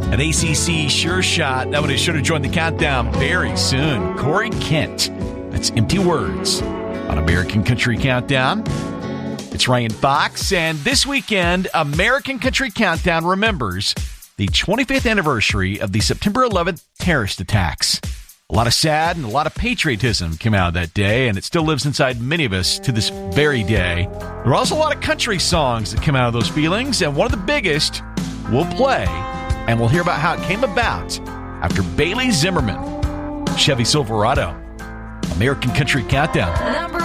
An ACC sure shot. That would have should have joined the countdown very soon. Corey Kent. That's Empty Words on American Country Countdown. It's Ryan Fox, and this weekend, American Country Countdown remembers the 25th anniversary of the September 11th terrorist attacks. A lot of sad and a lot of patriotism came out of that day, and it still lives inside many of us to this very day. There are also a lot of country songs that come out of those feelings, and one of the biggest we'll play, and we'll hear about how it came about after Bailey Zimmerman, Chevy Silverado. American Country Countdown.